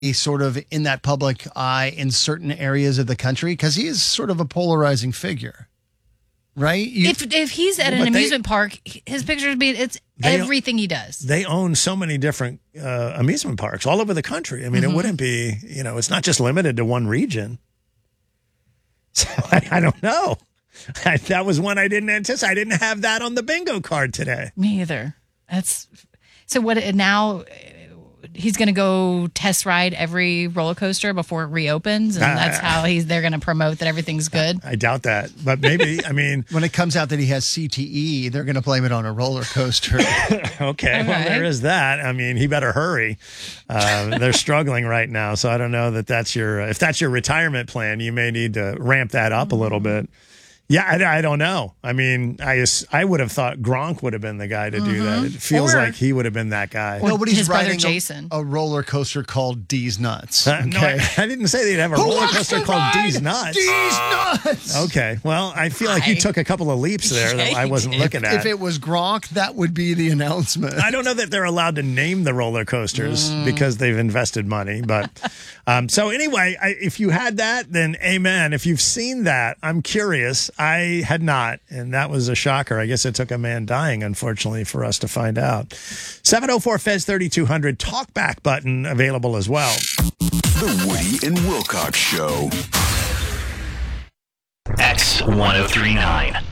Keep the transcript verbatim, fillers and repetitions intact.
He's sort of in that public eye in certain areas of the country because he is sort of a polarizing figure, right? You, if if he's at an But they- amusement park, his pictures be it's They- everything he does. They own so many different uh, amusement parks all over the country. I mean, Mm-hmm. it wouldn't be, you know, it's not just limited to one region. So I, I don't know. I, that was one I didn't anticipate. I didn't have that on the bingo card today. Me either. That's so. What now? He's going to go test ride every roller coaster before it reopens, and that's Uh, how he's. They're going to promote that everything's good. I doubt that, but maybe. I mean, when it comes out that he has C T E, they're going to blame it on a roller coaster. okay, All well, right. there is that. I mean, he better hurry. Uh, they're struggling right now, so I don't know that that's your. If that's your retirement plan, you may need to ramp that up a little bit. Yeah, I, I don't know. I mean, I as- I would have thought Gronk would have been the guy to do that. It feels Or- like he would have been that guy. Or Nobody's his brother riding a- Jason. A, roller coaster called D's Nuts. Uh, no, I, I didn't say they'd have a Who roller wants coaster to called ride D's Nuts. D's Nuts. Okay, well, I feel like you I- took a couple of leaps there that Yeah, I you wasn't did. looking at. If it was Gronk, that would be the announcement. I don't know that they're allowed to name the roller coasters because they've invested money. But um, so anyway, I, if you had that, then amen. If you've seen that, I'm curious. I had not, and that was a shocker. I guess it took a man dying, unfortunately, for us to find out. seven oh four Fez thirty-two hundred talkback button available as well. The Woody and Wilcox Show. X ten thirty-nine.